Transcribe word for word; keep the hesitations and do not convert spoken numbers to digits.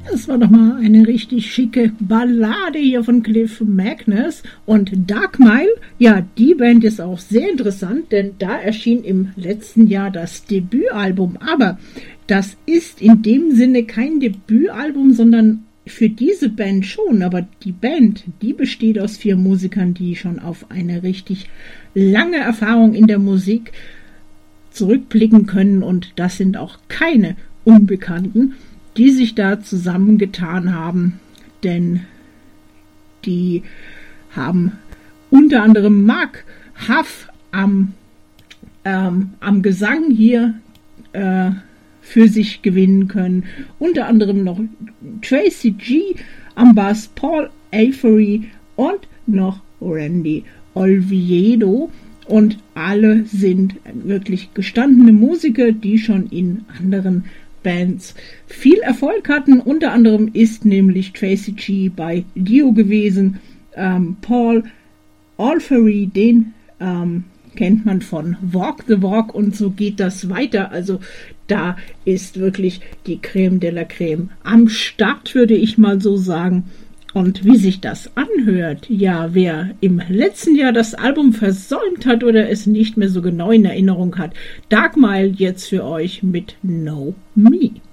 Das war doch mal eine richtig schicke Ballade hier von Cliff Magnus. Und Dark Mile, ja, die Band ist auch sehr interessant, denn da erschien im letzten Jahr das Debütalbum. Aber das ist in dem Sinne kein Debütalbum, sondern für diese Band schon. Aber die Band, die besteht aus vier Musikern, die schon auf eine richtig lange Erfahrung in der Musik zurückblicken können. Und das sind auch keine Unbekannten, die sich da zusammengetan haben, denn die haben unter anderem Mark Huff am, ähm, am Gesang hier äh, für sich gewinnen können, unter anderem noch Tracy G am Bass, Paul Avery und noch Randy Oviedo, und alle sind wirklich gestandene Musiker, die schon in anderen Bands viel Erfolg hatten. Unter anderem ist nämlich Tracy G bei Dio gewesen. Ähm, Paul Alfery, den ähm, kennt man von Walk the Walk, und so geht das weiter. Also da ist wirklich die Creme de la Creme am Start, würde ich mal so sagen. Und wie sich das anhört, ja, wer im letzten Jahr das Album versäumt hat oder es nicht mehr so genau in Erinnerung hat, Dark Mile jetzt für euch mit Know Me.